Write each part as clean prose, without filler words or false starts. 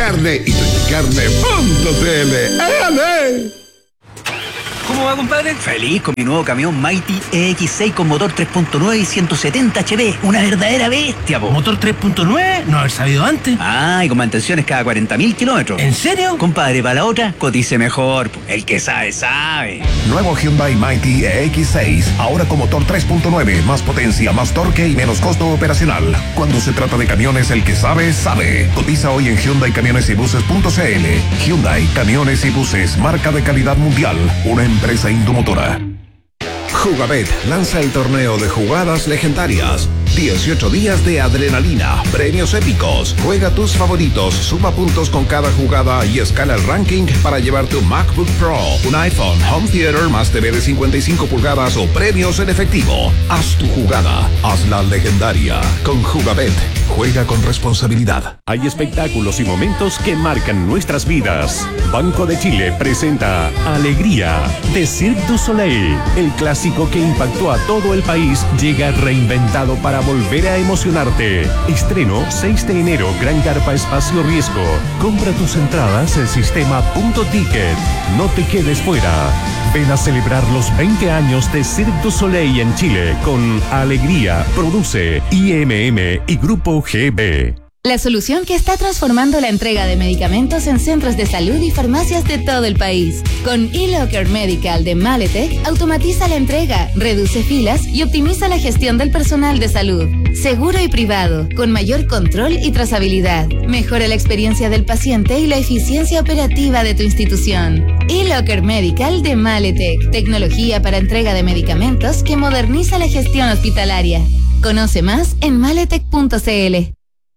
Carne y Doñacarne.cl. ¡Ale! ¿Cómo va, compadre? Feliz con mi nuevo camión Mighty EX6 con motor 3.9 y 170 HP. Una verdadera bestia, po. ¿Motor 3.9? No haber sabido antes. Ah, y con mantenciones cada 40.000 kilómetros. ¿En serio? Compadre, para la otra, cotice mejor, po. El que sabe, sabe. Nuevo Hyundai Mighty EX6, ahora con motor 3.9, más potencia, más torque y menos costo operacional. Cuando se trata de camiones, el que sabe, sabe. Cotiza hoy en Hyundai Camiones y Buses.cl. Hyundai Camiones y Buses, marca de calidad mundial, una empresa Indomotora. Jugabet lanza el torneo de jugadas legendarias. 18 días de adrenalina, premios épicos. Juega tus favoritos, suma puntos con cada jugada y escala el ranking para llevarte un MacBook Pro, un iPhone, Home Theater más TV de 55 pulgadas o premios en efectivo. Haz tu jugada, hazla legendaria. Con Jugabet, juega con responsabilidad. Hay espectáculos y momentos que marcan nuestras vidas. Banco de Chile presenta Alegría de Cirque du Soleil. El clásico que impactó a todo el país llega reinventado para volver a emocionarte. Estreno 6 de enero, Gran Carpa Espacio Riesgo. Compra tus entradas en sistema.ticket. No te quedes fuera. Ven a celebrar los 20 años de Cirque du Soleil en Chile con Alegría. Produce IMM y Grupo GB. La solución que está transformando la entrega de medicamentos en centros de salud y farmacias de todo el país. Con eLocker Medical de Maletec, automatiza la entrega, reduce filas y optimiza la gestión del personal de salud. Seguro y privado, con mayor control y trazabilidad. Mejora la experiencia del paciente y la eficiencia operativa de tu institución. eLocker Medical de Maletec, tecnología para entrega de medicamentos que moderniza la gestión hospitalaria. Conoce más en maletec.cl.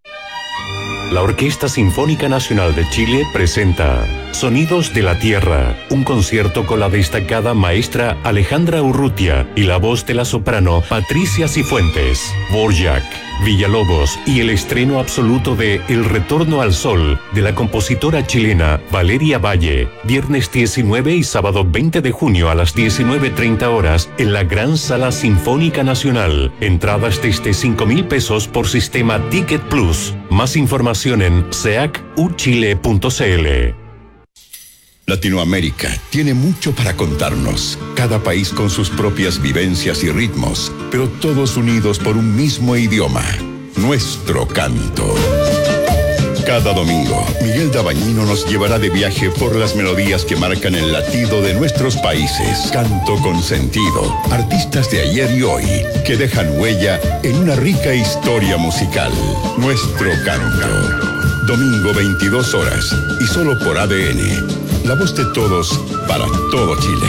La Orquesta Sinfónica Nacional de Chile presenta Sonidos de la Tierra, un concierto con la destacada maestra Alejandra Urrutia y la voz de la soprano Patricia Cifuentes, Dvorak, Villalobos y el estreno absoluto de El Retorno al Sol de la compositora chilena Valeria Valle, viernes 19 y sábado 20 de junio a las 19:30 horas en la Gran Sala Sinfónica Nacional. Entradas desde 5.000 pesos por sistema Ticket Plus. Más información en seacuchile.cl. Latinoamérica tiene mucho para contarnos, cada país con sus propias vivencias y ritmos, pero todos unidos por un mismo idioma, nuestro canto. Cada domingo, Miguel Dabañino nos llevará de viaje por las melodías que marcan el latido de nuestros países. Canto con sentido, artistas de ayer y hoy, que dejan huella en una rica historia musical. Nuestro canto. Domingo 22 horas y solo por ADN. La voz de todos para todo Chile.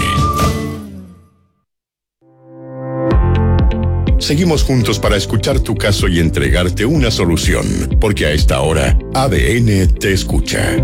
Seguimos juntos para escuchar tu caso y entregarte una solución, porque a esta hora ADN te escucha.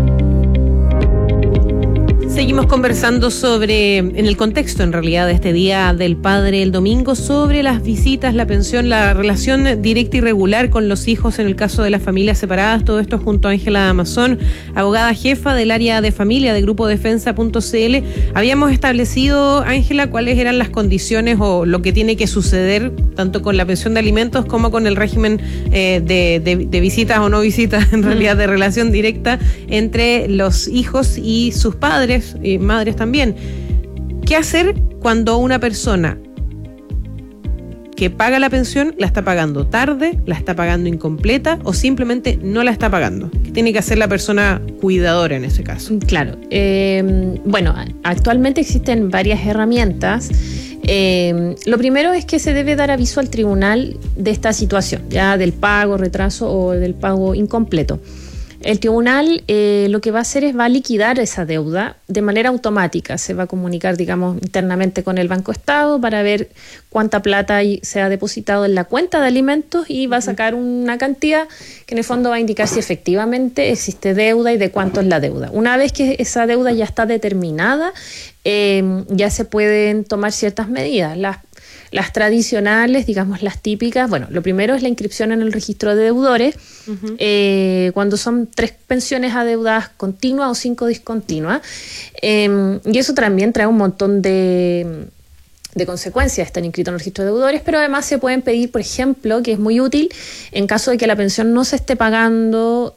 Seguimos conversando sobre, en el contexto en realidad de este Día del Padre el domingo, sobre las visitas, la pensión, la relación directa y regular con los hijos en el caso de las familias separadas. Todo esto junto a Ángela Damazón, abogada jefa del área de familia de Grupo Defensa.cl. Habíamos establecido, Ángela, cuáles eran las condiciones o lo que tiene que suceder tanto con la pensión de alimentos como con el régimen de visitas o no visitas, en realidad de relación directa entre los hijos y sus padres y madres también. ¿Qué hacer cuando una persona que paga la pensión la está pagando tarde, la está pagando incompleta o simplemente no la está pagando? ¿Qué tiene que hacer la persona cuidadora en ese caso? Claro, bueno, actualmente existen varias herramientas. Lo primero es que se debe dar aviso al tribunal de esta situación, ya del pago, retraso o del pago incompleto. El tribunal lo que va a hacer es va a liquidar esa deuda de manera automática. Se va a comunicar, digamos, internamente con el Banco Estado para ver cuánta plata se ha depositado en la cuenta de alimentos y va a sacar una cantidad que en el fondo va a indicar si efectivamente existe deuda y de cuánto es la deuda. Una vez que esa deuda ya está determinada, ya se pueden tomar ciertas medidas. Las tradicionales, digamos las típicas, bueno, lo primero es la inscripción en el registro de deudores, cuando son 3 pensiones adeudadas continuas o 5 discontinuas, y eso también trae un montón de de consecuencia están inscritos en el registro de deudores, pero además se pueden pedir, por ejemplo, que es muy útil en caso de que la pensión no se esté pagando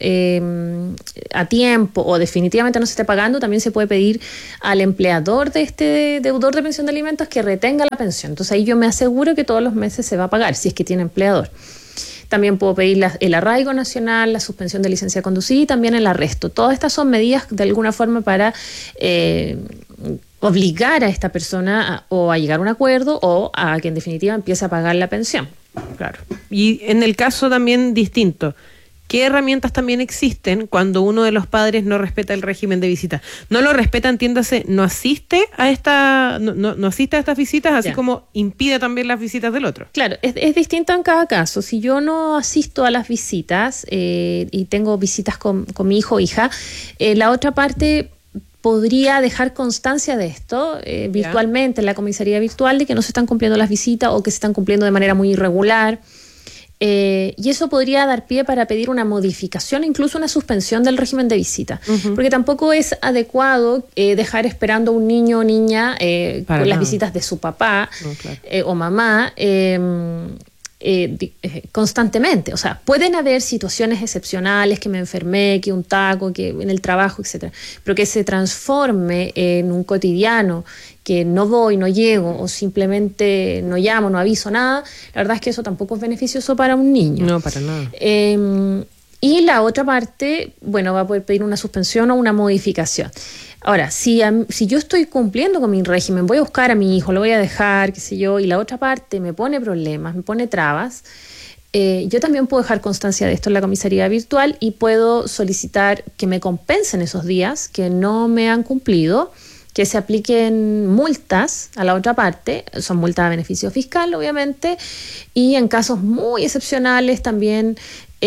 a tiempo o definitivamente no se esté pagando, también se puede pedir al empleador de este deudor de pensión de alimentos que retenga la pensión. Entonces ahí yo me aseguro que todos los meses se va a pagar, si es que tiene empleador. También puedo pedir el arraigo nacional, la suspensión de licencia de conducir y también el arresto. Todas estas son medidas de alguna forma para obligar a esta persona o a llegar a un acuerdo o a que en definitiva empiece a pagar la pensión. Claro. Y en el caso también distinto, ¿qué herramientas también existen cuando uno de los padres no respeta el régimen de visita? No lo respeta, entiéndase, no asiste a no asiste a estas visitas, así como impide también las visitas del otro. Claro, es distinto en cada caso. Si yo no asisto a las visitas y tengo visitas con mi hijo o hija, la otra parte podría dejar constancia de esto virtualmente en la comisaría virtual de que no se están cumpliendo las visitas o que se están cumpliendo de manera muy irregular. Y eso podría dar pie para pedir una modificación, incluso una suspensión del régimen de visita. Porque tampoco es adecuado dejar esperando a un niño o niña con las visitas de su papá o mamá constantemente. O sea, pueden haber situaciones excepcionales, que me enfermé, que un taco, que en el trabajo, etcétera, pero que se transforme en un cotidiano, que no voy, no llego o simplemente no llamo, no aviso nada, la verdad es que eso tampoco es beneficioso para un niño. No, para nada. Y la otra parte, bueno, va a poder pedir una suspensión o una modificación. Ahora, si yo estoy cumpliendo con mi régimen, voy a buscar a mi hijo, lo voy a dejar, qué sé yo, y la otra parte me pone problemas, me pone trabas, yo también puedo dejar constancia de esto en la comisaría virtual y puedo solicitar que me compensen esos días que no me han cumplido, que se apliquen multas a la otra parte, son multas a beneficio fiscal, obviamente, y en casos muy excepcionales también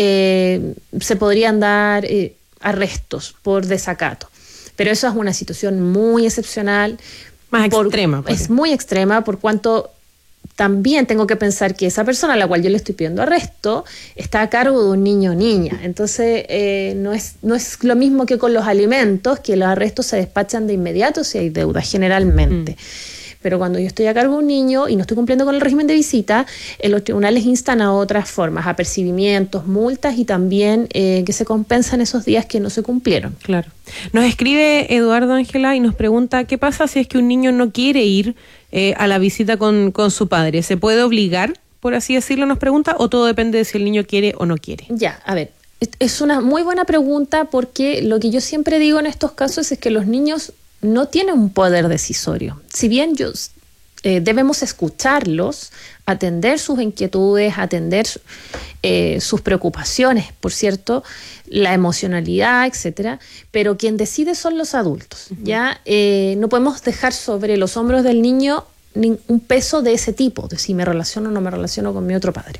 se podrían dar arrestos por desacato. Pero eso es una situación muy excepcional. Más extrema. Es muy extrema, por cuanto también tengo que pensar que esa persona a la cual yo le estoy pidiendo arresto está a cargo de un niño o niña. Entonces, no es lo mismo que con los alimentos, que los arrestos se despachan de inmediato si hay deuda, generalmente. Pero cuando yo estoy a cargo de un niño y no estoy cumpliendo con el régimen de visita, los tribunales instan a otras formas, apercibimientos, multas y también que se compensan esos días que no se cumplieron. Claro. Nos escribe Eduardo Ángela y nos pregunta qué pasa si es que un niño no quiere ir a la visita con su padre. ¿Se puede obligar, por así decirlo, nos pregunta, o todo depende de si el niño quiere o no quiere? Ya, a ver, es una muy buena pregunta porque lo que yo siempre digo en estos casos es que los niños no tienen un poder decisorio. Si bien debemos escucharlos, atender sus inquietudes, atender sus preocupaciones, por cierto, la emocionalidad, etcétera, pero quien decide son los adultos. ¿Ya? No podemos dejar sobre los hombros del niño un peso de ese tipo, de si me relaciono o no me relaciono con mi otro padre.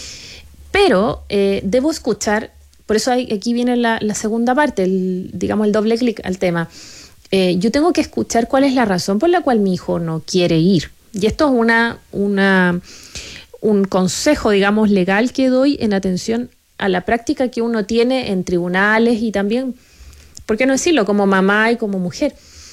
Pero debo escuchar, por eso aquí viene la segunda parte, el doble clic al tema. Yo tengo que escuchar cuál es la razón por la cual mi hijo no quiere ir. Y esto es un consejo, digamos, legal que doy en atención a la práctica que uno tiene en tribunales y también, ¿por qué no decirlo?, como mamá y como mujer.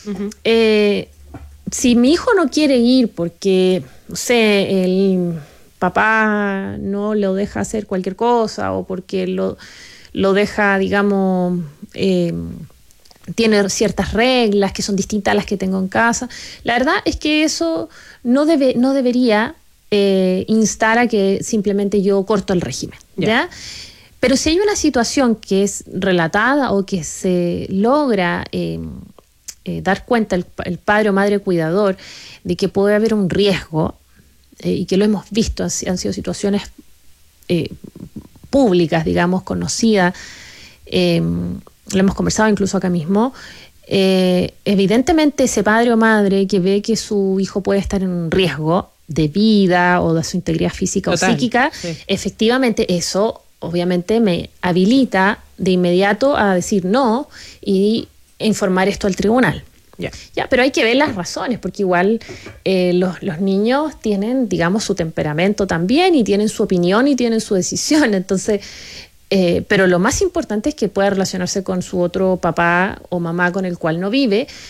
Si mi hijo no quiere ir porque, no sé, el papá no lo deja hacer cualquier cosa o porque lo deja, digamos... tiene ciertas reglas que son distintas a las que tengo en casa. La verdad es que eso no debería instar a que simplemente yo corto el régimen, ¿ya? Pero si hay una situación que es relatada o que se logra dar cuenta el padre o madre cuidador de que puede haber un riesgo, y que lo hemos visto, han sido situaciones públicas, digamos, conocidas, lo hemos conversado incluso acá mismo, evidentemente ese padre o madre que ve que su hijo puede estar en un riesgo de vida o de su integridad física o psíquica, efectivamente eso obviamente me habilita de inmediato a decir no y informar esto al tribunal. Ya, pero hay que ver las razones, porque igual los niños tienen, digamos, su temperamento también y tienen su opinión y tienen su decisión, entonces... pero lo más importante es que pueda relacionarse con su otro papá o mamá con el cual no vive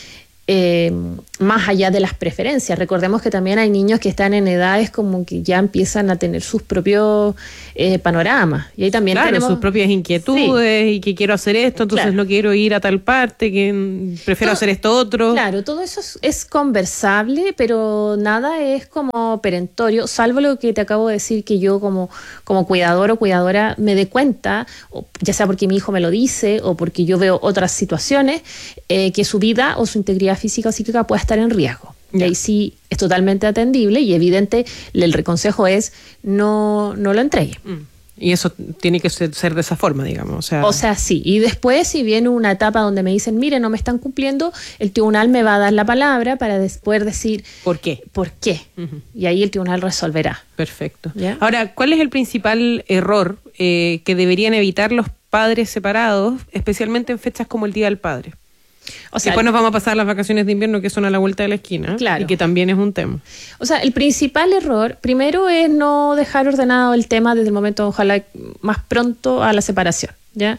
más allá de las preferencias. Recordemos que también hay niños que están en edades como que ya empiezan a tener sus propios panoramas. Y ahí también tenemos sus propias inquietudes, y que quiero hacer esto, entonces no quiero ir a tal parte, que prefiero hacer esto otro. Claro, todo eso es conversable, pero nada es como perentorio, salvo lo que te acabo de decir, que yo como cuidador o cuidadora me dé cuenta, ya sea porque mi hijo me lo dice o porque yo veo otras situaciones, que su vida o su integridad física o psíquica pueda estar en riesgo. Y ahí sí es totalmente atendible y evidente, el reconsejo es no lo entregue. Y eso tiene que ser de esa forma, digamos. O sea, sí. Y después, si viene una etapa donde me dicen, mire, no me están cumpliendo, el tribunal me va a dar la palabra para después decir... ¿Por qué? ¿Por qué? Y ahí el tribunal resolverá. Perfecto. ¿Ya? Ahora, ¿cuál es el principal error que deberían evitar los padres separados, especialmente en fechas como el Día del Padre? O sea, después nos vamos a pasar las vacaciones de invierno, que son a la vuelta de la esquina. Claro. Y que también es un tema. O sea, el principal error, primero, es no dejar ordenado el tema desde el momento, ojalá más pronto, a la separación, ¿ya?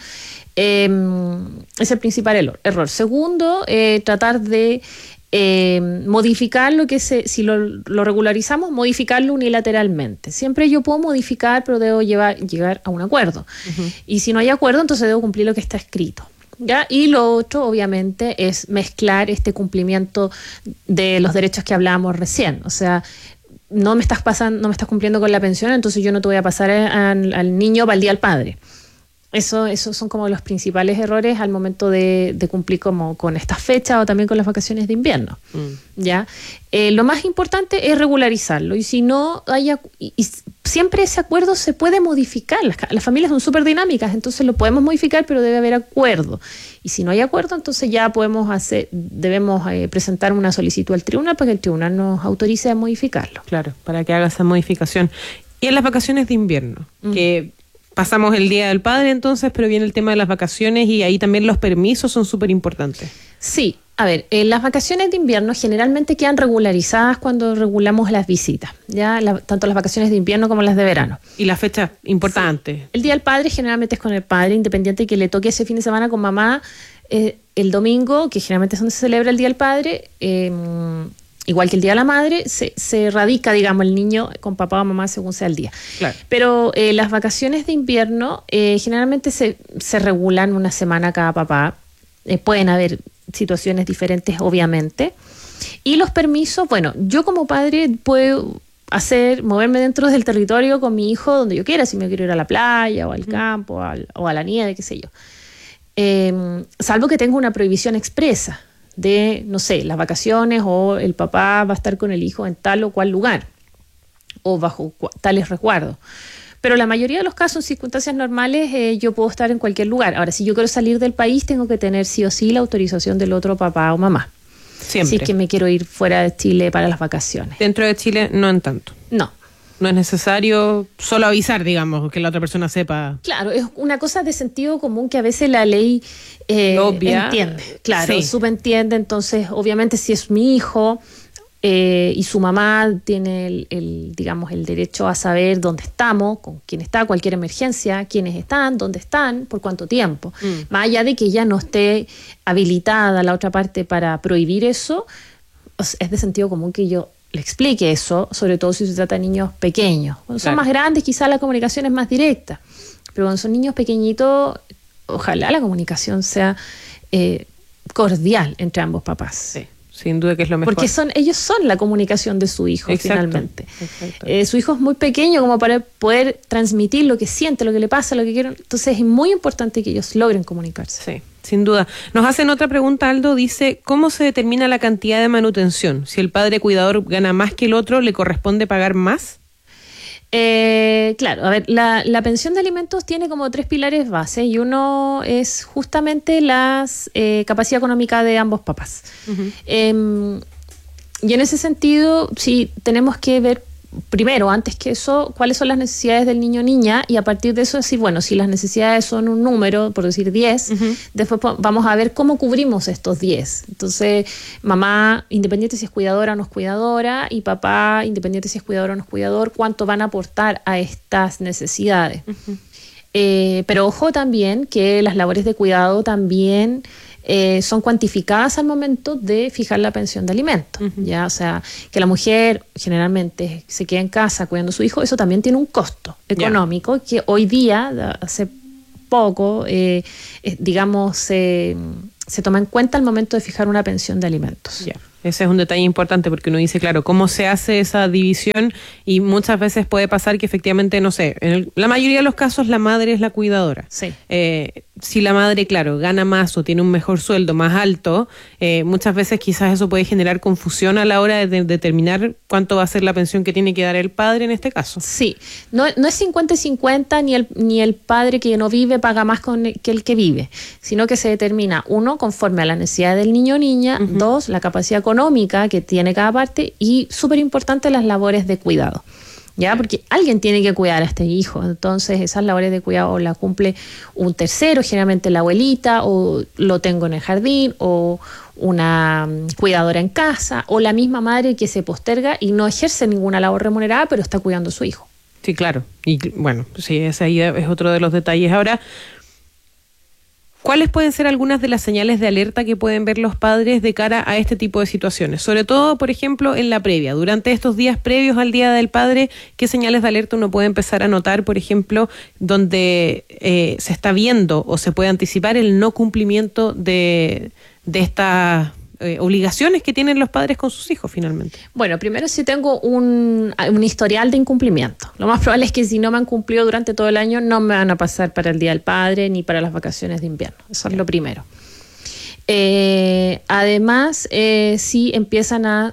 Es el principal error. Segundo, tratar de modificar lo que si lo regularizamos, modificarlo unilateralmente. Siempre yo puedo modificar, pero debo llegar a un acuerdo. Y si no hay acuerdo, entonces debo cumplir lo que está escrito. ¿Ya? Y lo otro, obviamente, es mezclar este cumplimiento de los derechos que hablábamos recién. O sea, no me estás cumpliendo con la pensión, entonces yo no te voy a pasar al niño para el Día del Padre. Esos son como los principales errores al momento de cumplir como con esta fecha o también con las vacaciones de invierno. ¿Ya? Lo más importante es regularizarlo, y si no hay siempre ese acuerdo se puede modificar. Las familias son súper dinámicas, entonces lo podemos modificar, pero debe haber acuerdo. Y si no hay acuerdo, entonces ya debemos presentar una solicitud al tribunal para que el tribunal nos autorice a modificarlo. Claro, para que haga esa modificación. Y en las vacaciones de invierno, que pasamos el Día del Padre entonces, pero viene el tema de las vacaciones, y ahí también los permisos son súper importantes. Sí. A ver, las vacaciones de invierno generalmente quedan regularizadas cuando regulamos las visitas, ¿ya? Tanto las vacaciones de invierno como las de verano. ¿Y la fecha importante? Sí. El Día del Padre generalmente es con el padre, independiente de que le toque ese fin de semana con mamá. El domingo, que generalmente es donde se celebra el Día del Padre, igual que el Día de la Madre, se radica, digamos, el niño con papá o mamá según sea el día. Claro. Pero las vacaciones de invierno generalmente se regulan una semana cada papá. Pueden haber situaciones diferentes, obviamente. Y los permisos, bueno, yo como padre puedo moverme dentro del territorio con mi hijo donde yo quiera, si me quiero ir a la playa o al campo o a la nieve, qué sé yo. Salvo que tenga una prohibición expresa de, no sé, las vacaciones, o el papá va a estar con el hijo en tal o cual lugar o bajo tales resguardos. Pero la mayoría de los casos, en circunstancias normales, yo puedo estar en cualquier lugar. Ahora, si yo quiero salir del país, tengo que tener sí o sí la autorización del otro papá o mamá. Siempre. Si es que me quiero ir fuera de Chile para las vacaciones. Dentro de Chile, no en tanto. No. No es necesario solo avisar, digamos, que la otra persona sepa. Claro, es una cosa de sentido común que a veces la ley entiende. Claro, sí. Subentiende. Entonces, obviamente, si es mi hijo y su mamá tiene el derecho a saber dónde estamos, con quién está, cualquier emergencia, quiénes están, dónde están, por cuánto tiempo. Más allá de que ella no esté habilitada la otra parte para prohibir eso, es de sentido común que yo le explique eso, sobre todo si se trata de niños pequeños. Cuando son más grandes, quizás la comunicación es más directa, pero cuando son niños pequeñitos, ojalá la comunicación sea cordial entre ambos papás. Sí. Sin duda que es lo mejor. Porque ellos son la comunicación de su hijo. Exacto, finalmente. Exacto. Su hijo es muy pequeño como para poder transmitir lo que siente, lo que le pasa, lo que quiere. Entonces es muy importante que ellos logren comunicarse. Sí, sin duda. Nos hacen otra pregunta, Aldo. Dice, ¿cómo se determina la cantidad de manutención? Si el padre cuidador gana más que el otro, ¿le corresponde pagar más? Claro, a ver, la pensión de alimentos tiene como 3 pilares base, y uno es justamente la capacidad económica de ambos papás. Y en ese sentido, sí, tenemos que ver primero, antes que eso, cuáles son las necesidades del niño o niña, y a partir de eso decir, bueno, si las necesidades son un número, por decir 10, después vamos a ver cómo cubrimos estos 10. Entonces, mamá, independiente si es cuidadora o no es cuidadora, y papá, independiente si es cuidador o no es cuidador, cuánto van a aportar a estas necesidades. Pero ojo también que las labores de cuidado también son cuantificadas al momento de fijar la pensión de alimentos. ¿Ya? O sea, que la mujer generalmente se queda en casa cuidando a su hijo, eso también tiene un costo económico que hoy día, hace poco, digamos, se toma en cuenta al momento de fijar una pensión de alimentos. Ya. Ese es un detalle importante porque uno dice, claro, cómo se hace esa división y muchas veces puede pasar que efectivamente, no sé, en la mayoría de los casos la madre es la cuidadora. Sí. Si la madre, claro, gana más o tiene un mejor sueldo más alto, muchas veces quizás eso puede generar confusión a la hora de determinar cuánto va a ser la pensión que tiene que dar el padre en este caso. Sí, no es 50 y 50, ni el padre que no vive paga más que el que vive, sino que se determina, uno, conforme a la necesidad del niño o niña, dos, la capacidad económica que tiene cada parte y, súper importante, las labores de cuidado. ¿Ya? Porque alguien tiene que cuidar a este hijo, entonces esas labores de cuidado las cumple un tercero, generalmente la abuelita, o lo tengo en el jardín, o una cuidadora en casa, o la misma madre que se posterga y no ejerce ninguna labor remunerada, pero está cuidando a su hijo. Sí, claro. Y bueno, sí, ese ahí es otro de los detalles. Ahora, ¿cuáles pueden ser algunas de las señales de alerta que pueden ver los padres de cara a este tipo de situaciones? Sobre todo, por ejemplo, en la previa. Durante estos días previos al Día del Padre, ¿qué señales de alerta uno puede empezar a notar, por ejemplo, donde se está viendo o se puede anticipar el no cumplimiento de estas obligaciones que tienen los padres con sus hijos finalmente? Bueno, primero, si tengo un historial de incumplimiento. Lo más probable es que si no me han cumplido durante todo el año, no me van a pasar para el Día del Padre ni para las vacaciones de invierno. Eso es lo primero. Además, si empiezan a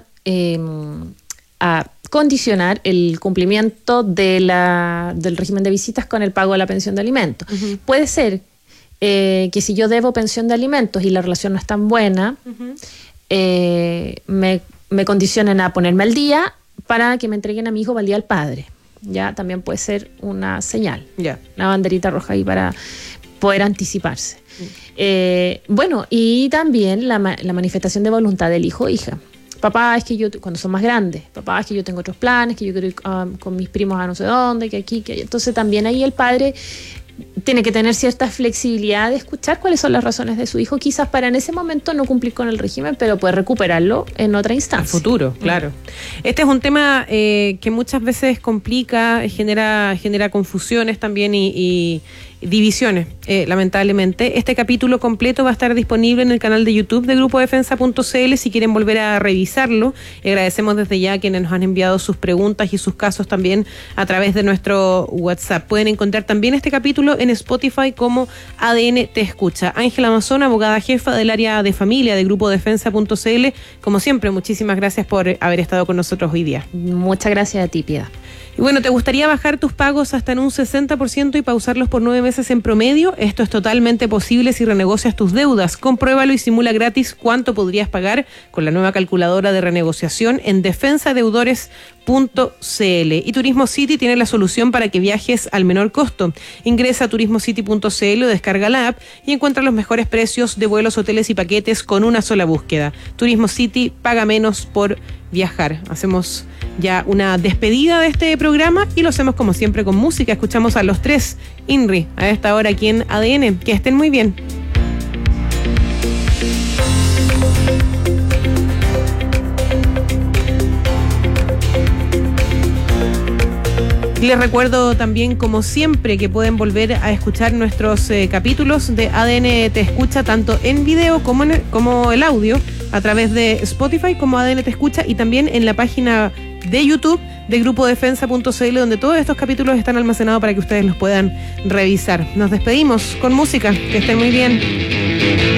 condicionar el cumplimiento del régimen de visitas con el pago de la pensión de alimentos. Puede ser que si yo debo pensión de alimentos y la relación no es tan buena, me condicionen a ponerme al día para que me entreguen a mi hijo para el Día del Padre. Ya también puede ser una señal, una banderita roja ahí para poder anticiparse. Bueno, y también la manifestación de voluntad del hijo o hija. Papá, es que yo, cuando son más grandes, papá, es que yo tengo otros planes, que yo quiero ir con mis primos a no sé dónde, que aquí, que allá. Entonces también ahí el padre tiene que tener cierta flexibilidad de escuchar cuáles son las razones de su hijo, quizás para en ese momento no cumplir con el régimen, pero puede recuperarlo en otra instancia. En futuro, claro. Este es un tema que muchas veces complica, genera confusiones también y divisiones, lamentablemente. Este capítulo completo va a estar disponible en el canal de YouTube de grupodefensa.cl si quieren volver a revisarlo. Agradecemos desde ya a quienes nos han enviado sus preguntas y sus casos también a través de nuestro WhatsApp. Pueden encontrar también este capítulo en Spotify como ADN Te Escucha. Ángela Mazón, abogada jefa del área de familia de grupodefensa.cl. Como siempre, muchísimas gracias por haber estado con nosotros hoy día. Muchas gracias a ti, Piedad. Y bueno, ¿te gustaría bajar tus pagos hasta en un 60% y pausarlos por 9 meses en promedio? Esto es totalmente posible si renegocias tus deudas. Compruébalo y simula gratis cuánto podrías pagar con la nueva calculadora de renegociación en defensadeudores.cl. Y Turismo City tiene la solución para que viajes al menor costo. Ingresa a turismocity.cl o descarga la app y encuentra los mejores precios de vuelos, hoteles y paquetes con una sola búsqueda. Turismo City, paga menos por viajar. Hacemos ya una despedida de este programa y lo hacemos como siempre con música. Escuchamos a Los Tres, INRI, a esta hora aquí en ADN. Que estén muy bien. Les recuerdo también, como siempre, que pueden volver a escuchar nuestros capítulos de ADN Te Escucha, tanto en video como el audio, a través de Spotify como ADN Te Escucha, y también en la página de YouTube de grupodefensa.cl, donde todos estos capítulos están almacenados para que ustedes los puedan revisar. Nos despedimos con música. Que estén muy bien.